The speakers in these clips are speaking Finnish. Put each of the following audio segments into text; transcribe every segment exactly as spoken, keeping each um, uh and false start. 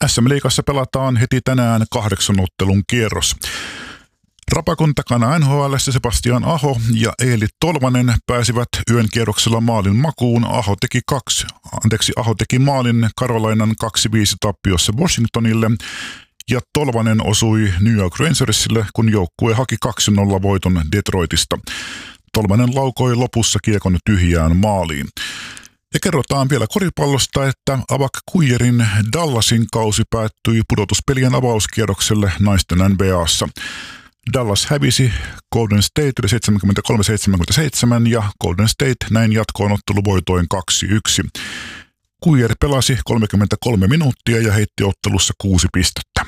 S M-liigassa pelataan heti tänään kahdeksan ottelun kierros. Rapakon takana N H L:ssä Sebastian Aho ja Eeli Tolvanen pääsivät yön kierroksella maalin makuun. Aho teki kaksi, anteeksi, Aho teki maalin Carolinan kaksi viisi tappiossa Washingtonille ja Tolvanen osui New York Rangersille, kun joukkue haki kaksi nolla voiton Detroitista. Tolvanen laukoi lopussa kiekon tyhjään maaliin. Ja kerrotaan vielä koripallosta, että Avak Kuijerin Dallasin kausi päättyi pudotuspelien avauskierrokselle naisten N B A:ssa. Dallas hävisi Golden State seitsemänkymmentäkolme seitsemänkymmentäseitsemän ja Golden State näin jatkoon otteluvoitoin kaksi yksi. Kuijer pelasi kolmekymmentäkolme minuuttia ja heitti ottelussa kuusi pistettä.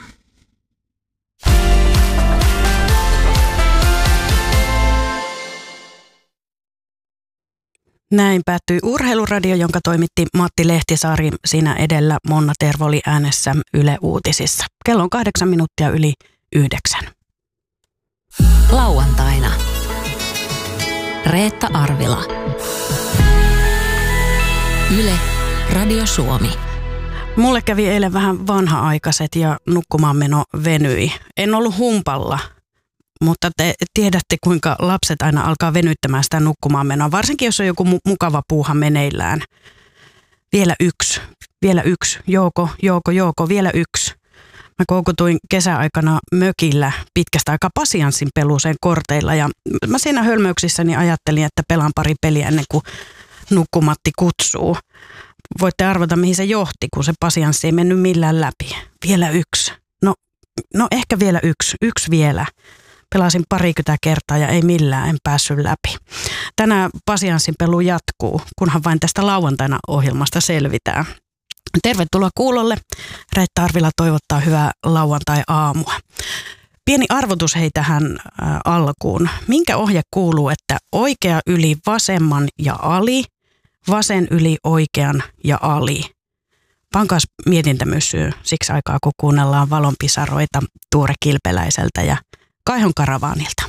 Näin päättyi Urheiluradio, jonka toimitti Matti Lehtisaari. Siinä edellä Monna Tervoli äänessä Yle Uutisissa. Kello on kahdeksan minuuttia yli yhdeksän. Lauantaina. Reetta Arvila. Yle Radio Suomi. Mulle kävi eilen vähän vanha-aikaiset ja nukkumaanmeno venyi. En ollut humpalla, mutta te tiedätte, kuinka lapset aina alkaa venyttämään sitä nukkumaanmenoa, varsinkin jos on joku mu- mukava puuha meneillään. Vielä yksi, vielä yksi, Jouko, Jouko, Jouko, vielä yksi. Mä koukutuin kesäaikana mökillä pitkästä aikaa pasianssin peluuseen korteilla ja mä siinä hölmöyksissäni ajattelin, että pelaan pari peliä ennen kuin nukkumatti kutsuu. Voitte arvata, mihin se johti, kun se pasianssi ei mennyt millään läpi. Vielä yksi. No, no ehkä vielä yksi. Yksi vielä. Pelasin parikymmentä kertaa ja ei millään, en päässyt läpi. Tänään pasianssin pelu jatkuu, kunhan vain tästä lauantaina ohjelmasta selvitään. Tervetuloa kuulolle. Reetta Arvila toivottaa hyvää lauantai-aamua. Pieni arvotus hei tähän ä, alkuun. Minkä ohje kuuluu, että oikea yli vasemman ja ali, vasen yli oikean ja ali? Pankas mietintämyssyy siksi aikaa, kun kuunnellaan valonpisaroita Tuure Kilpeläiseltä ja Kaihon Karavaanilta.